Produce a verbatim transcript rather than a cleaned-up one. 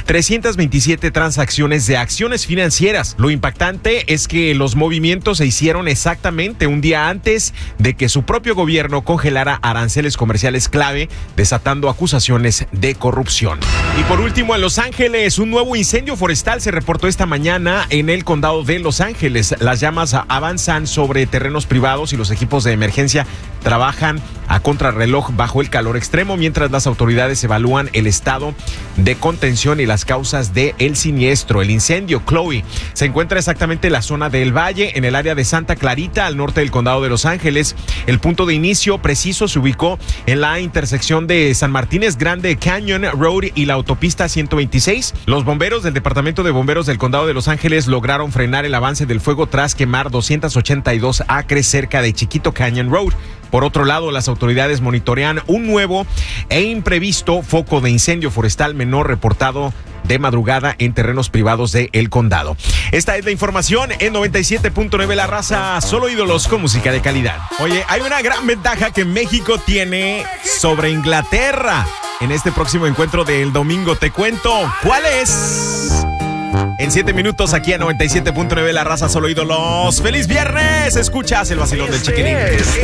trescientas veintisiete transacciones de acciones financieras. Lo impactante es que los movimientos se hicieron exactamente un día antes de que su propio gobierno congelara aranceles comerciales clave, desatando acusaciones de corrupción. Y por último, en Los Ángeles, un nuevo incendio forestal se reportó esta mañana en el condado de Los Ángeles. Las llamas avanzan sobre terrenos privados y los equipos de emergencia trabajan a contrarreloj bajo el calor extremo, mientras las autoridades evalúan el estado de contención y las causas del siniestro. El incendio Chloe se encuentra exactamente en la zona del Valle, en el área de Santa Clarita, al norte del condado de Los Ángeles. El punto de inicio preciso se ubicó en la intersección de San Martínez Grande Canyon Road y la autopista ciento veintiséis. Los bomberos del Departamento de Bomberos del condado de Los Ángeles lograron frenar el avance del fuego tras quemar doscientos ochenta y dos acres cerca de Chiquito Canyon Road. Por otro lado, las autoridades monitorean un nuevo e imprevisto foco de incendio forestal menor reportado de madrugada en terrenos privados de el condado. Esta es la información en noventa y siete punto nueve La Raza, solo ídolos con música de calidad. Oye, hay una gran ventaja que México tiene sobre Inglaterra en este próximo encuentro del domingo. Te cuento cuál es. En siete minutos aquí a noventa y siete punto nueve La Raza, solo ídolos. ¡Feliz viernes! Escuchas el vacilón del Chiquirín.